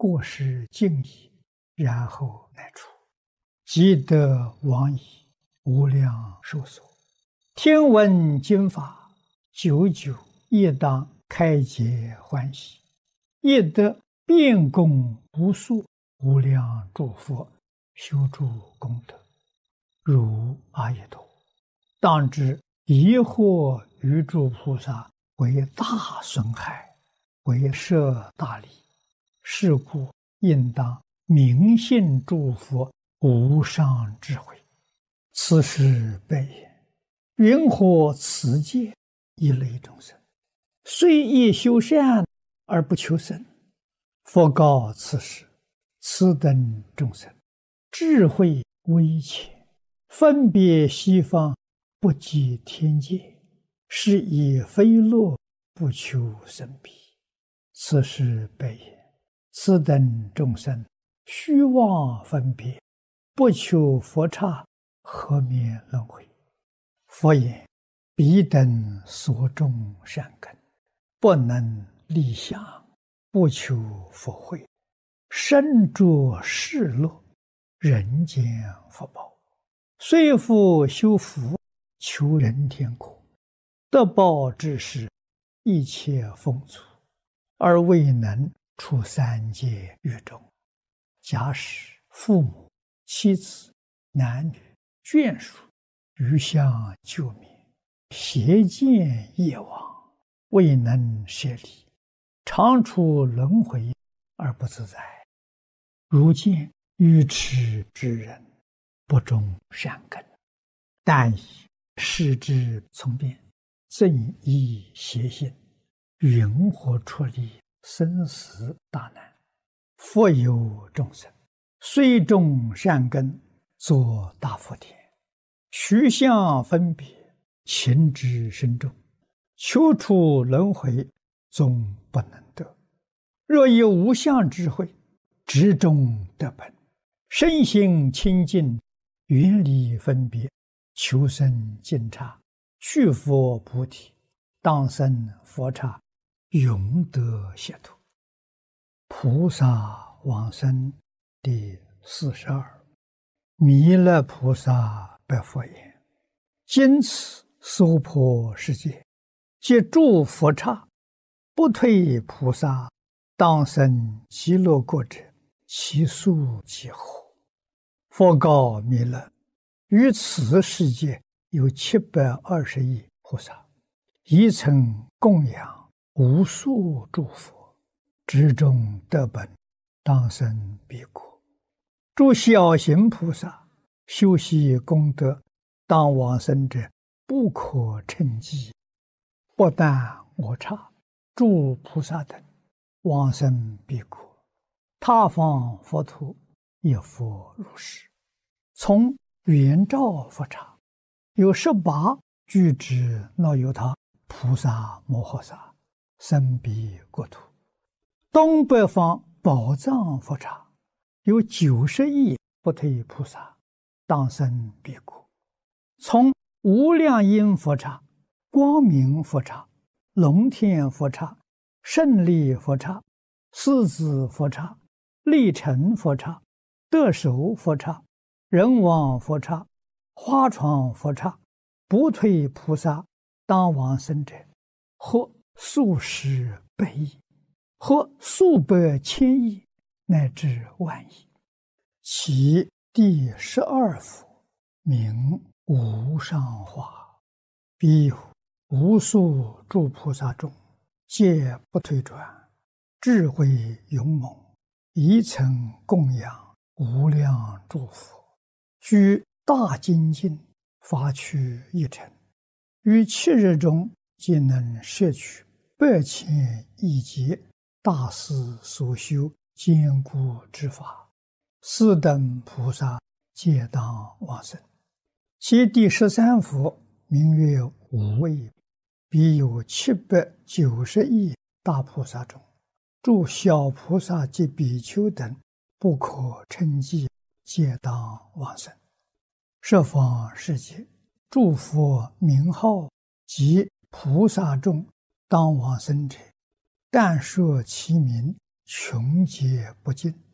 过失尽已，然后乃出，即得往矣，无量寿所。听闻经法，久久亦当开解欢喜，亦得遍供无数无量诸佛修诸功德，如阿逸多。当知疑惑于诸菩萨为大损害，为摄大利，是故应当明信诸佛无上智慧。此时悲言：云何此界一类众生，虽亦修善而不求生？佛告此时：此等众生智慧微浅，分别西方不及天界，是以非乐不求生彼。此时悲言：此等众生虚妄分别，不求佛刹，何免轮回？佛言：彼等所种善根，不能立想，不求佛慧，身着世乐，人间福报，虽复修福，求人天国，得报之时，一切丰足，而未能出三界狱中。假使父母、妻子、男女、眷属余相救灭，邪见业往，未能舍离，常处轮回而不自在。如见愚痴之人，不种善根，但以视之从变，正依邪心，云何出离生死大难？复有众生，虽种善根，作大福田，取相分别，情之深重，求出轮回，终不能得。若有无相智慧，执中得本，身心清净，远离分别，求生净刹，去佛菩提，当生佛刹，永得解脱。菩萨往生第42。弥勒菩萨白佛言：今此娑婆世界，皆诸佛刹，不退菩萨，当生极乐国者，其数几何？佛告弥勒：于此世界有720亿菩萨，亦曾供养无数诸佛，执中得本，当生彼国。诸小行菩萨修习功德，当往生者不可称计。不但我刹，诸菩萨等往生彼国，他方佛土也复如是。从圆照佛刹，有18具之那由他菩萨摩诃萨生彼国土。东北方宝藏佛刹，有90亿不退菩萨，当生彼国。从无量音佛刹、光明佛刹、龙天佛刹、胜利佛刹、狮子佛刹、力成佛刹、得手佛刹、人王佛刹、花床佛刹，不退菩萨当往生者，或数十百亿，或数百千亿，乃至万亿。其第12佛名无上化。彼有无数诸菩萨中，皆不退转，智慧勇猛，一曾供养无量诸佛，居大精进，发趣一尘，于7日中皆能摄取8,000亿劫大师所修坚固之法，斯等菩萨皆当往生。其第13佛名曰无畏。彼有790亿大菩萨中，诸小菩萨及比丘等不可称计，皆当往生。十方世界诸佛名号及菩萨众当往生者，但说其名， 穷劫不尽。